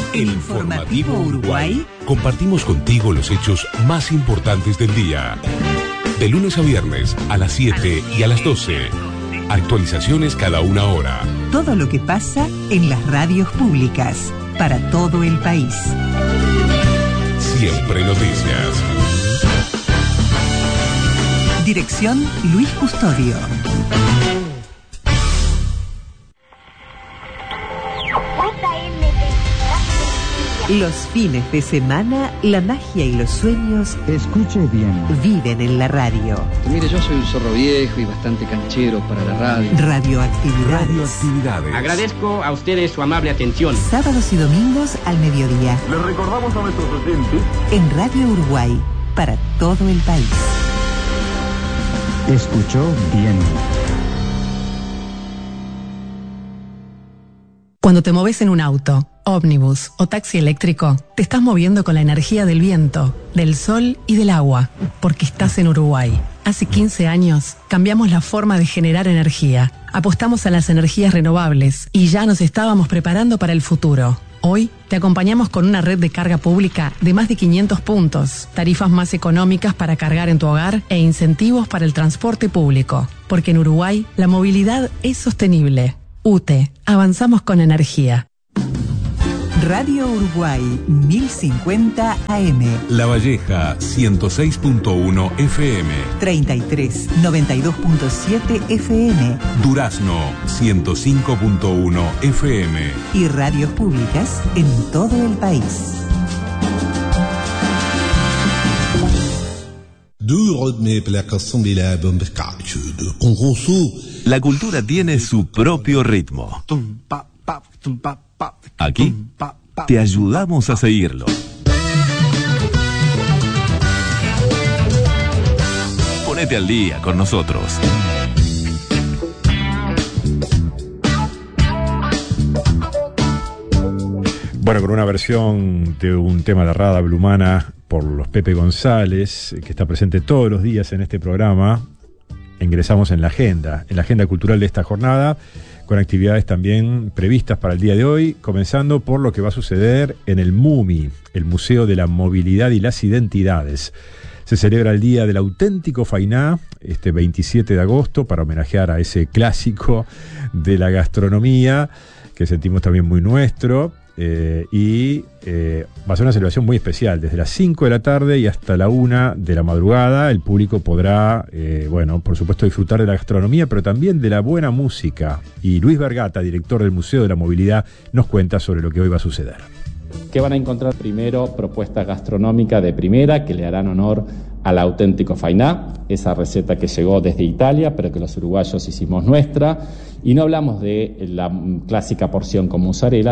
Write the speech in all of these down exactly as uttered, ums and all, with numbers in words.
El Informativo Uruguay. Compartimos contigo los hechos más importantes del día. De lunes a viernes a las siete y a las doce. Actualizaciones cada una hora. Todo lo que pasa en las radios públicas para todo el país. Siempre noticias. Dirección Luis Custodio. Los fines de semana, la magia y los sueños, escuche bien, viven en la radio. Mire, yo soy un zorro viejo y bastante canchero para la radio. Radioactividades. Radioactividades. Agradezco a ustedes su amable atención. Sábados y domingos al mediodía. Les recordamos a nuestros oyentes en Radio Uruguay, para todo el país. Escuchó bien. Cuando te moves en un auto, ómnibus o taxi eléctrico, te estás moviendo con la energía del viento, del sol y del agua, porque estás en Uruguay. Hace quince años cambiamos la forma de generar energía, apostamos a las energías renovables y ya nos estábamos preparando para el futuro. Hoy te acompañamos con una red de carga pública de más de quinientos puntos, tarifas más económicas para cargar en tu hogar e incentivos para el transporte público, porque en Uruguay la movilidad es sostenible. U T E, avanzamos con energía. Radio Uruguay mil cincuenta A M. La Valleja ciento seis punto uno F M. treinta y tres noventa y dos punto siete F M. Durazno ciento cinco punto uno F M. Y radios públicas en todo el país. La cultura tiene su propio ritmo. Aquí te ayudamos a seguirlo. Ponete al día con nosotros. Bueno, con una versión de un tema de Rada Blumana por los Pepe González, que está presente todos los días en este programa, ingresamos en la agenda, en la agenda cultural de esta jornada, con actividades también previstas para el día de hoy, comenzando por lo que va a suceder en el MUMI, el Museo de la Movilidad y las Identidades. Se celebra el Día del Auténtico Fainá, este veintisiete de agosto, para homenajear a ese clásico de la gastronomía, que sentimos también muy nuestro. Eh, y eh, va a ser una celebración muy especial, desde las cinco de la tarde y hasta la una de la madrugada. El público podrá, eh, bueno, por supuesto disfrutar de la gastronomía, pero también de la buena música. Y Luis Vergata, director del Museo de la Movilidad, nos cuenta sobre lo que hoy va a suceder. Que van a encontrar primero propuestas gastronómicas de primera que le harán honor al auténtico fainá, esa receta que llegó desde Italia, pero que los uruguayos hicimos nuestra. Y no hablamos de la clásica porción con mozzarella,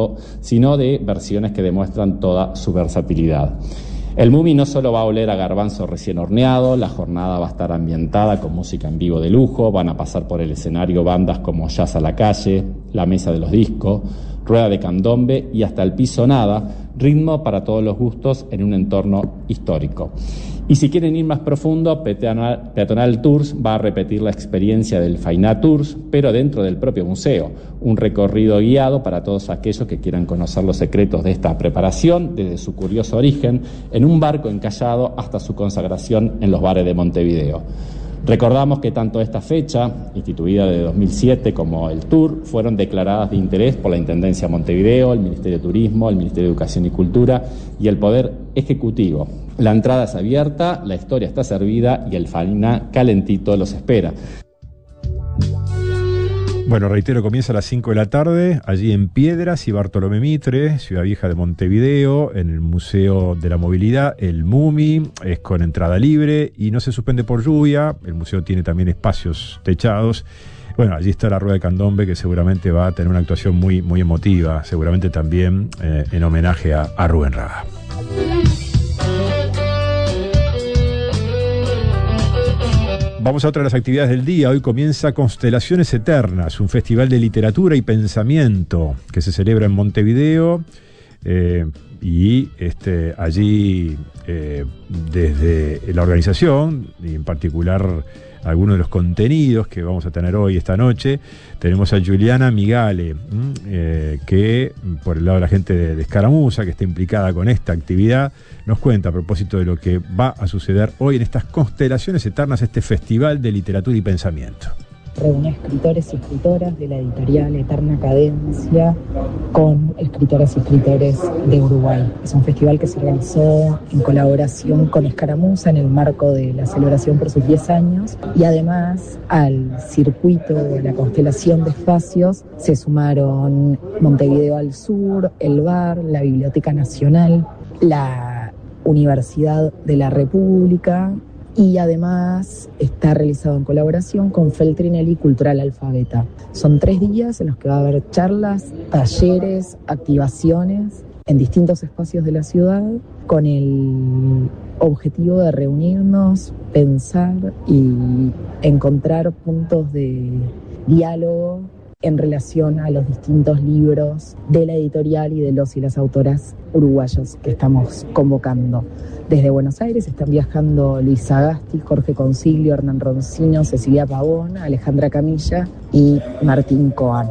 sino de versiones que demuestran toda su versatilidad. El MUMI no solo va a oler a garbanzo recién horneado, la jornada va a estar ambientada con música en vivo de lujo, van a pasar por el escenario bandas como Jazz a la Calle, La Mesa de los Discos, Rueda de Candombe y hasta el Piso Nada, ritmo para todos los gustos en un entorno histórico. Y si quieren ir más profundo, Peatonal, Peatonal Tours va a repetir la experiencia del Fainá Tours, pero dentro del propio museo. Un recorrido guiado para todos aquellos que quieran conocer los secretos de esta preparación, desde su curioso origen, en un barco encallado hasta su consagración en los bares de Montevideo. Recordamos que tanto esta fecha, instituida de dos mil siete, como el Tour, fueron declaradas de interés por la Intendencia de Montevideo, el Ministerio de Turismo, el Ministerio de Educación y Cultura y el Poder Ejecutivo. La entrada es abierta, la historia está servida y el fainá calentito los espera. Bueno, reitero, comienza a las cinco de la tarde, allí en Piedras y Bartolomé Mitre, Ciudad Vieja de Montevideo, en el Museo de la Movilidad, el MUMI, es con entrada libre y no se suspende por lluvia. El museo tiene también espacios techados. Bueno, allí está la Rueda de Candombe, que seguramente va a tener una actuación muy, muy emotiva, seguramente también eh, en homenaje a, a Rubén Rada. Vamos a otra de las actividades del día. Hoy comienza Constelaciones Eternas, un festival de literatura y pensamiento que se celebra en Montevideo. Eh, y este, allí, eh, desde la organización, y en particular algunos de los contenidos que vamos a tener hoy, esta noche. Tenemos a Giuliana Migale, eh, que por el lado de la gente de, de Escaramuza, que está implicada con esta actividad, nos cuenta a propósito de lo que va a suceder hoy en estas Constelaciones Eternas, este festival de literatura y pensamiento. Reúne escritores y escritoras de la editorial Eterna Cadencia con escritoras y escritores de Uruguay. Es un festival que se realizó en colaboración con Escaramuza en el marco de la celebración por sus diez años, y además al circuito de la constelación de espacios se sumaron Montevideo al Sur, el Bar, la Biblioteca Nacional, la Universidad de la República, y además está realizado en colaboración con Feltrinelli Cultural Alfabeta. Son tres días en los que va a haber charlas, talleres, activaciones en distintos espacios de la ciudad con el objetivo de reunirnos, pensar y encontrar puntos de diálogo en relación a los distintos libros de la editorial y de los y las autoras uruguayos que estamos convocando. Desde Buenos Aires están viajando Luis Agasti, Jorge Consiglio, Hernán Roncino, Cecilia Pavón, Alejandra Camilla y Martín Coan.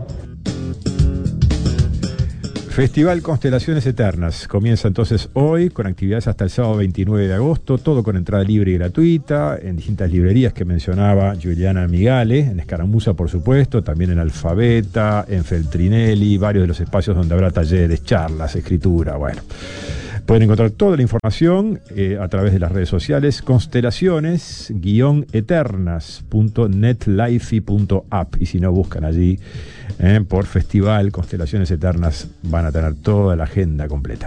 Festival Constelaciones Eternas comienza entonces hoy con actividades hasta el sábado veintinueve de agosto, todo con entrada libre y gratuita en distintas librerías que mencionaba Giuliana Migale, en Escaramuza por supuesto, también en Alfabeta, en Feltrinelli, varios de los espacios donde habrá talleres, charlas, escritura, bueno. Pueden encontrar toda la información eh, a través de las redes sociales constelaciones eternas punto netlife punto app, y si no buscan allí eh, por Festival Constelaciones Eternas van a tener toda la agenda completa.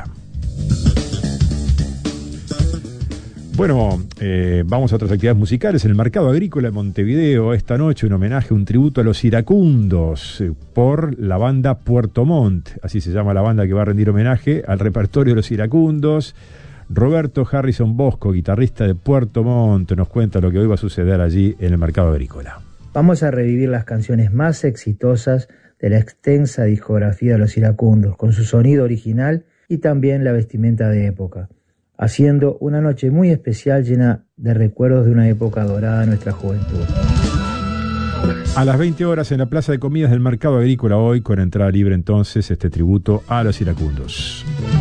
Bueno, eh, vamos a otras actividades musicales. En el Mercado Agrícola de Montevideo, esta noche, un homenaje, un tributo a los iracundos eh, por la banda Puerto Montt. Así se llama la banda que va a rendir homenaje al repertorio de los iracundos. Roberto Harrison Bosco, guitarrista de Puerto Montt, nos cuenta lo que hoy va a suceder allí en el Mercado Agrícola. Vamos a revivir las canciones más exitosas de la extensa discografía de los iracundos, con su sonido original y también la vestimenta de época, haciendo una noche muy especial llena de recuerdos de una época dorada de nuestra juventud. A las veinte horas en la Plaza de Comidas del Mercado Agrícola hoy, con entrada libre entonces, este tributo a los iracundos.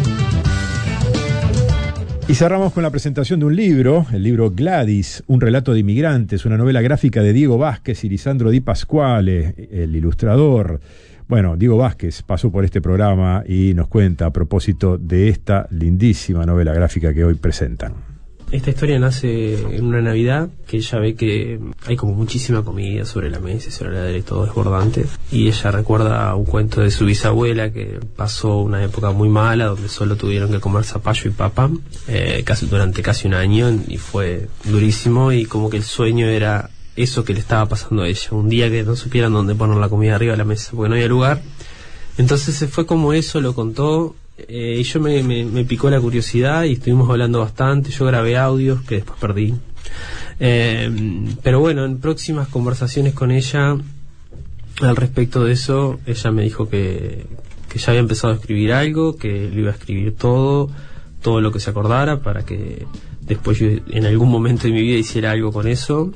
Y cerramos con la presentación de un libro, el libro Gladys, un relato de inmigrantes, una novela gráfica de Diego Vázquez y Lisandro Di Pasquale, el ilustrador. Bueno, Diego Vázquez pasó por este programa y nos cuenta a propósito de esta lindísima novela gráfica que hoy presentan. Esta historia nace en una Navidad que ella ve que hay como muchísima comida sobre la mesa y sobre la heladera y todo desbordante, y ella recuerda un cuento de su bisabuela que pasó una época muy mala donde solo tuvieron que comer zapallo y papa eh, casi durante casi un año, y fue durísimo, y como que el sueño era eso que le estaba pasando a ella, un día que no supieran dónde poner la comida arriba de la mesa porque no había lugar. Entonces se fue como eso, lo contó. Eh, y yo me, me, me picó la curiosidad y estuvimos hablando bastante. Yo grabé audios que después perdí, eh, pero bueno, en próximas conversaciones con ella al respecto de eso, ella me dijo que, que ya había empezado a escribir algo, que lo iba a escribir todo todo lo que se acordara, para que después yo en algún momento de mi vida hiciera algo con eso.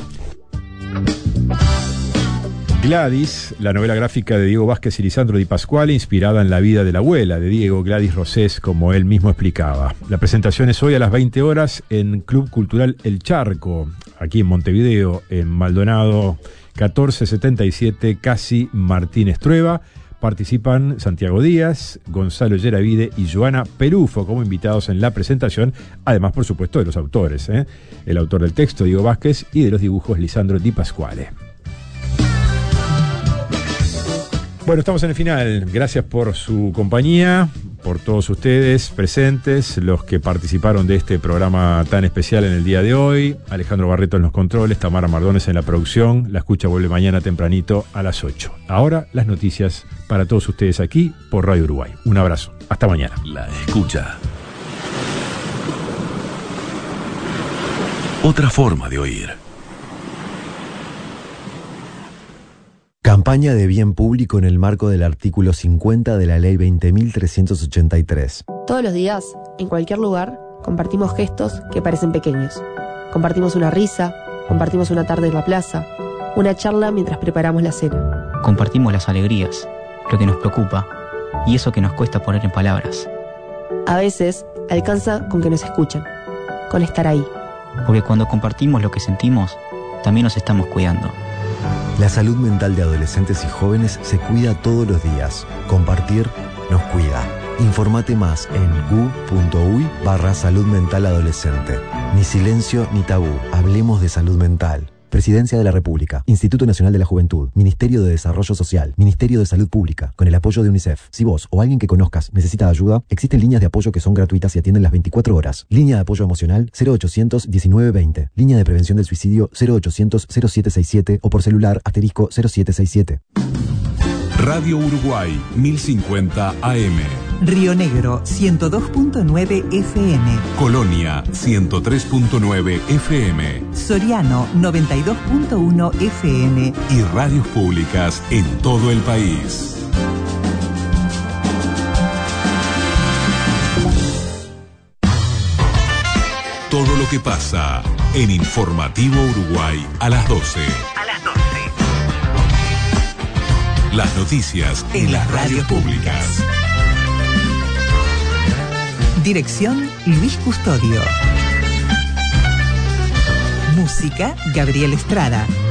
Gladys, la novela gráfica de Diego Vázquez y Lisandro Di Pasquale, inspirada en la vida de la abuela de Diego, Gladys Rosés, como él mismo explicaba. La presentación es hoy a las veinte horas en Club Cultural El Charco, aquí en Montevideo, en Maldonado catorce setenta y siete, casi Martínez Trueba. Participan Santiago Díaz, Gonzalo Yeravide y Joana Perufo como invitados en la presentación, además, por supuesto, de los autores, ¿eh? El autor del texto, Diego Vázquez, y de los dibujos, Lisandro Di Pasquale. Bueno, estamos en el final. Gracias por su compañía, por todos ustedes presentes, los que participaron de este programa tan especial en el día de hoy. Alejandro Barreto en los controles, Tamara Mardones en la producción. La escucha vuelve mañana tempranito a las ocho. Ahora las noticias para todos ustedes aquí por Radio Uruguay. Un abrazo. Hasta mañana. La escucha. Otra forma de oír. Campaña de bien público en el marco del artículo cincuenta de la Ley veinte mil trescientos ochenta y tres. Todos los días, en cualquier lugar, compartimos gestos que parecen pequeños. Compartimos una risa, Compartimos una tarde en la plaza, una charla mientras preparamos la cena. Compartimos las alegrías, lo que nos preocupa y eso que nos cuesta poner en palabras. A veces alcanza con que nos escuchen, con estar ahí. Porque cuando compartimos lo que sentimos, también nos estamos cuidando. La salud mental de adolescentes y jóvenes se cuida todos los días. Compartir nos cuida. Informate más en gu.uy barra salud mental adolescente. Ni silencio ni tabú. Hablemos de salud mental. Presidencia de la República, Instituto Nacional de la Juventud, Ministerio de Desarrollo Social, Ministerio de Salud Pública, con el apoyo de UNICEF. Si vos o alguien que conozcas necesita ayuda, existen líneas de apoyo que son gratuitas y atienden las veinticuatro horas. Línea de apoyo emocional cero ochocientos diecinueve veinte. Línea de prevención del suicidio cero ochocientos cero siete seis siete o por celular asterisco cero siete seis siete. Radio Uruguay mil cincuenta A M. Río Negro ciento dos punto nueve F M. Colonia ciento tres punto nueve F M. Soriano noventa y dos punto uno F M. Y radios públicas en todo el país. Todo lo que pasa en Informativo Uruguay a las doce. A las doce. Las noticias en las radios públicas. Dirección Luis Custodio. Música Gabriel Estrada.